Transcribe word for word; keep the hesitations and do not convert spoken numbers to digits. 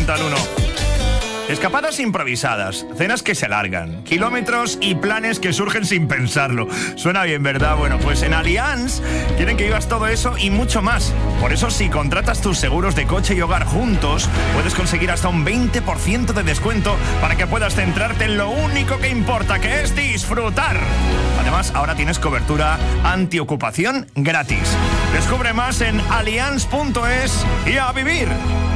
ochenta al uno. Escapadas improvisadas, cenas que se largan, kilómetros y planes que surgen sin pensarlo. Suena bien, ¿verdad? Bueno, pues en Allianz quieren que vivas todo eso y mucho más. Por eso, si contratas tus seguros de coche y hogar juntos, puedes conseguir hasta un veinte por ciento de descuento para que puedas centrarte en lo único que importa, que es disfrutar. Además, ahora tienes cobertura antiocupación gratis. Descubre más en allianz punto es y a vivir.